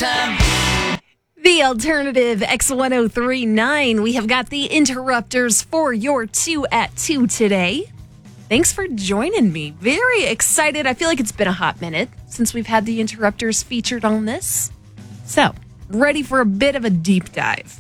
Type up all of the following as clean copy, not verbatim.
time. The alternative X1039. We have got the Interrupters for your 2 at 2 today. Thanks for joining me. Very excited. I feel like it's been a hot minute since we've had the Interrupters featured on this. So, ready for a bit of a deep dive.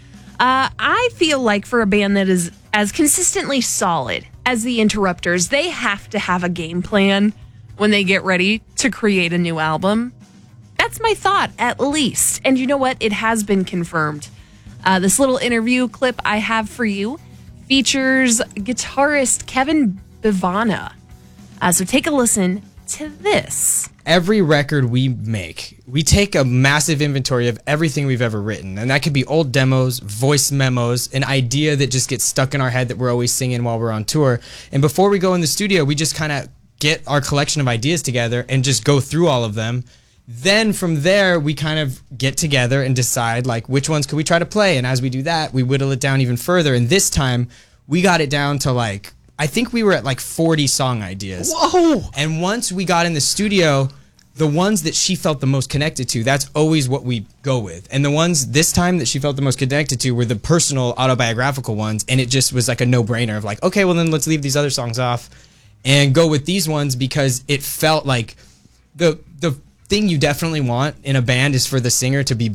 I feel like for a band that is as consistently solid as the Interrupters, they have to have a game plan when they get ready to create a new album. That's my thought, at least. And you know what? It has been confirmed. This little interview clip I have for you features guitarist Kevin Bivana. So take a listen to this. Every record we make, we take a massive inventory of everything we've ever written. And that could be old demos, voice memos, an idea that just gets stuck in our head that we're always singing while we're on tour. And before we go in the studio, we just kind of get our collection of ideas together and just go through all of them. Then from there, we kind of get together and decide like which ones could we try to play. And as we do that, we whittle it down even further. And this time we got it down to like, I think we were at like 40 song ideas. Whoa! And once we got in the studio, the ones that she felt the most connected to, that's always what we go with. And the ones this time that she felt the most connected to were the personal autobiographical ones. And it just was like a no-brainer of like, okay, well then let's leave these other songs off and go with these ones because it felt like the thing you definitely want in a band is for the singer to be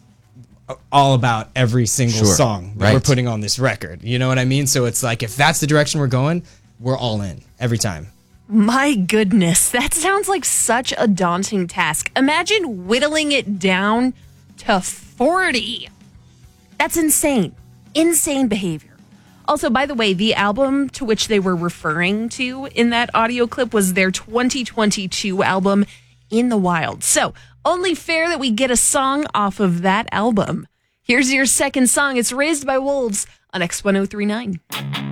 all about every single song that we're putting on this record. You know what I mean? So it's like, if that's the direction we're going, we're all in every time. My goodness, that sounds like such a daunting task. Imagine whittling it down to 40. That's insane. Insane behavior. Also, by the way, the album to which they were referring to in that audio clip was their 2022 album, In the Wild. So, only fair that we get a song off of that album. Here's your second song. It's Raised by Wolves on X1039.